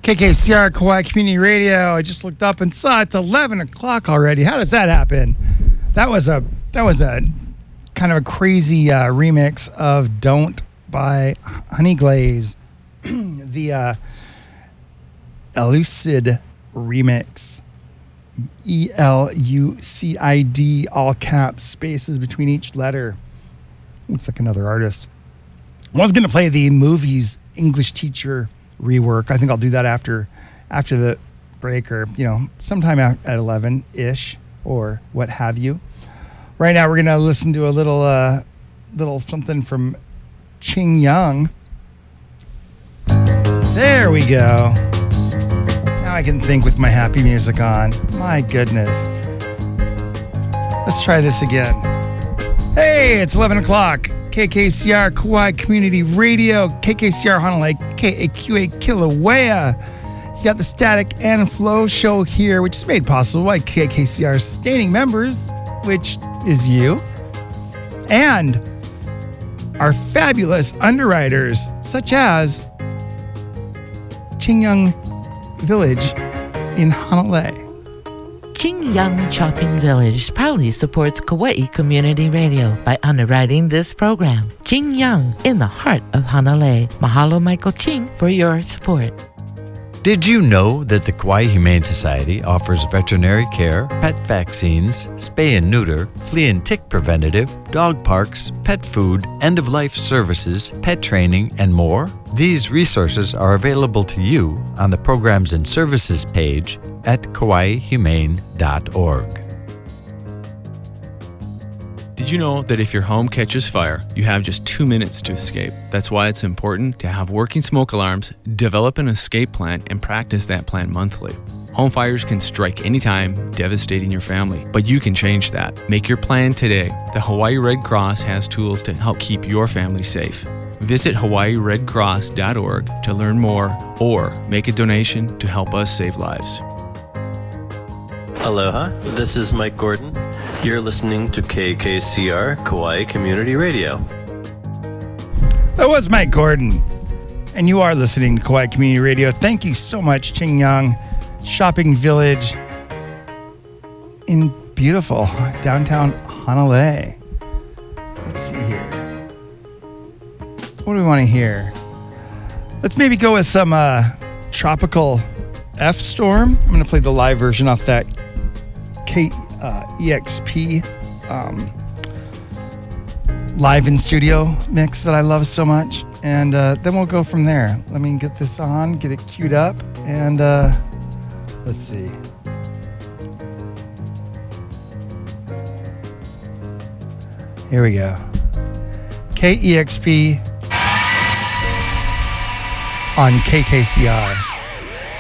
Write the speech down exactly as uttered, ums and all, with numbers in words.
K K C R, Kauai Community Radio. I just looked up and saw it's eleven o'clock already. How does that happen? That was a that was a kind of a crazy uh, remix of "Don't" by Honey Glaze, the uh, Elucid remix. E L U C I D, all caps, spaces between each letter. Looks like another artist. I was going to play the Movies English Teacher rework. I think I'll do that after after the break, or, you know, sometime at eleven-ish or what have you. Right now we're going to listen to a little uh, little something from Ching Young. There we go. Now I can think with my happy music on. My goodness. Let's try this again. Hey, it's eleven o'clock. K K C R, Kauai Community Radio, K K C R Honolulu, K A Q A Kilauea. You got the Static and Flow show here, which is made possible by K K C R sustaining members, which is you, and our fabulous underwriters, such as Ching Young Village in Honolulu. Ching Young Shopping Village proudly supports Kauai Community Radio by underwriting this program. Ching Young, in the heart of Honolulu. Mahalo, Michael Ching, for your support. Did you know that the Kauai Humane Society offers veterinary care, pet vaccines, spay and neuter, flea and tick preventative, dog parks, pet food, end-of-life services, pet training, and more? These resources are available to you on the Programs and Services page at kauai humane dot org. Did you know that if your home catches fire, you have just two minutes to escape? That's why it's important to have working smoke alarms, develop an escape plan, and practice that plan monthly. Home fires can strike anytime, devastating your family, but you can change that. Make your plan today. The Hawaii Red Cross has tools to help keep your family safe. Visit hawaii red cross dot org to learn more or make a donation to help us save lives. Aloha, this is Mike Gordon. You're listening to K K C R Kauai Community Radio. That was Mike Gordon, and you are listening to Kauai Community Radio. Thank you so much, Ching Young Shopping Village in beautiful downtown Honolulu. Let's see here. What do we want to hear? Let's maybe go with some uh, Tropical F Storm. I'm going to play the live version off that K uh, E X P um, live in studio mix that I love so much. And uh, then we'll go from there. Let me get this on, get it queued up, and uh, let's see. Here we go. K E X P on K K C R.